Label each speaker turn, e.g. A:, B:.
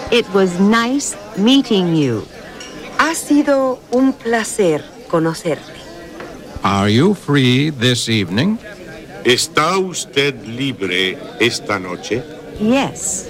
A: It was nice meeting you.
B: Ha sido un placer conocerte.
C: Are you free this evening?
D: ¿Está usted libre esta noche?
A: Yes.